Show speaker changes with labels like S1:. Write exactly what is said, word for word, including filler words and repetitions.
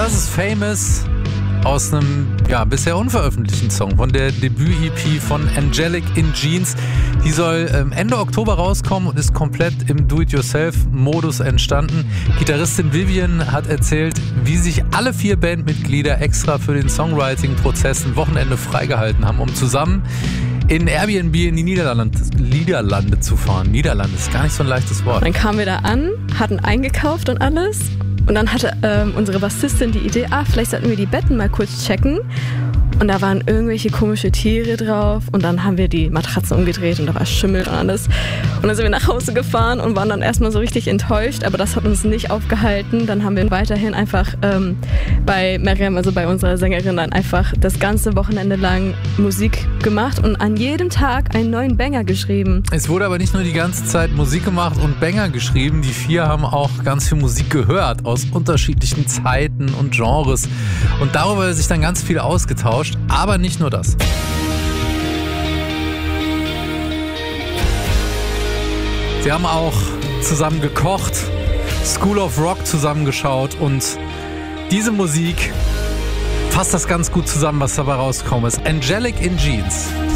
S1: Das ist Famous aus einem ja, bisher unveröffentlichten Song von der Debüt-E P von Angelic in Jeans. Die soll ähm, Ende Oktober rauskommen und ist komplett im Do-it-yourself-Modus entstanden. Gitarristin Vivian hat erzählt, wie sich alle vier Bandmitglieder extra für den Songwriting-Prozess ein Wochenende freigehalten haben, um zusammen in Airbnb in die Niederlande, Niederlande zu fahren. Niederlande ist gar nicht so ein leichtes Wort.
S2: Dann kamen wir da an, hatten eingekauft und alles. Und dann hatte ähm, unsere Bassistin die Idee, ah, vielleicht sollten wir die Betten mal kurz checken. Und da waren irgendwelche komische Tiere drauf. Und dann haben wir die Matratzen umgedreht und da war Schimmel und alles. Und dann sind wir nach Hause gefahren und waren dann erstmal so richtig enttäuscht. Aber das hat uns nicht aufgehalten. Dann haben wir weiterhin einfach ähm, bei Miriam, also bei unserer Sängerin, dann einfach das ganze Wochenende lang Musik gemacht und an jedem Tag einen neuen Banger geschrieben.
S1: Es wurde aber nicht nur die ganze Zeit Musik gemacht und Banger geschrieben. Die vier haben auch ganz viel Musik gehört aus unterschiedlichen Zeiten und Genres. Und darüber hat sich dann ganz viel ausgetauscht. Aber nicht nur das. Sie haben auch zusammen gekocht, School of Rock zusammengeschaut und diese Musik fasst das ganz gut zusammen, was dabei rausgekommen ist. Angelic in Jeans.